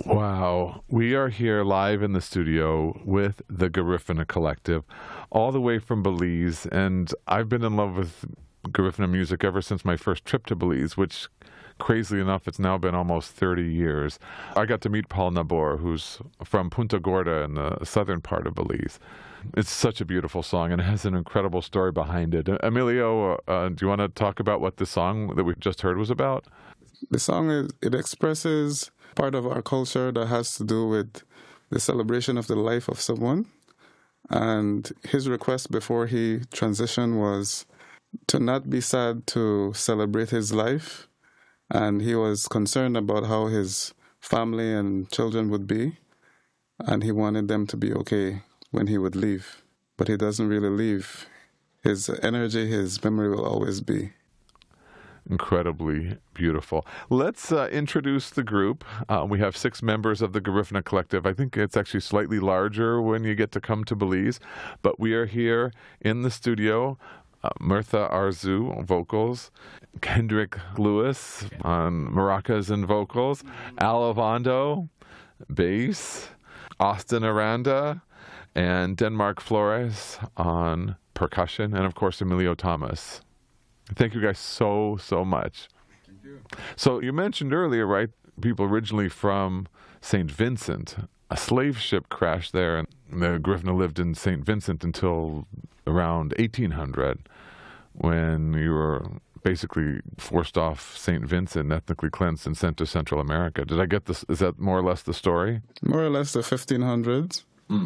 Wow. We are here live in the studio with the Garifuna Collective, all the way from Belize. And I've been in love with Garifuna music ever since my first trip to Belize, which, crazily enough, it's now been almost 30 years. I got to meet Paul Nabor, who's from Punta Gorda in the southern part of Belize. It's such a beautiful song, and it has an incredible story behind it. Emilio, do you want to talk about what the song that we just heard was about? The song it expresses part of our culture that has to do with the celebration of the life of someone. And his request before he transitioned was to not be sad, to celebrate his life. And he was concerned about how his family and children would be. And he wanted them to be okay when he would leave. But he doesn't really leave. His energy, his memory will always be. Incredibly beautiful. Let's introduce the group. We have 6 members of the Garifuna Collective. I think it's actually slightly larger when you get to come to Belize. But we are here in the studio. Mirtha Arzu, vocals. Kendrick Lewis on maracas and vocals. Al Ovando, bass. Austin Aranda and Denmark Flores on percussion. And, of course, Emilio Thomas. Thank you guys so much. Thank you. So you mentioned earlier, right, people originally from St. Vincent. A slave ship crashed there, and the Garifuna lived in St. Vincent until around 1800, when you were basically forced off St. Vincent, ethnically cleansed, and sent to Central America. Did I get this? Is that more or less the story? More or less the 1500s.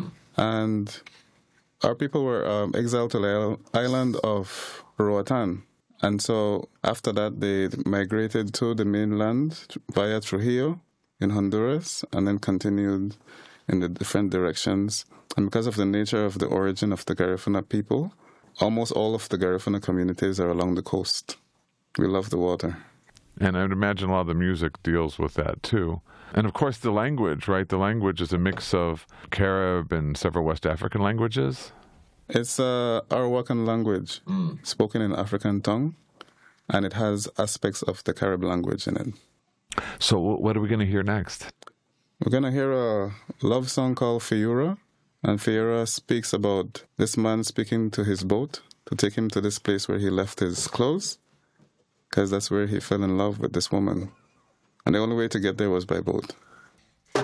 And our people were exiled to the island of Roatan. And so after that, they migrated to the mainland via Trujillo in Honduras and then continued in the different directions. And because of the nature of the origin of the Garifuna people, almost all of the Garifuna communities are along the coast. We love the water. And I would imagine a lot of the music deals with that, too. And, of course, the language, right? The language is a mix of Carib and several West African languages. It's Arawakan language, spoken in African tongue, and it has aspects of the Carib language in it. So what are we going to hear next? We're going to hear a love song called Fiura, and Fiura speaks about this man speaking to his boat to take him to this place where he left his clothes, because that's where he fell in love with this woman. And the only way to get there was by boat.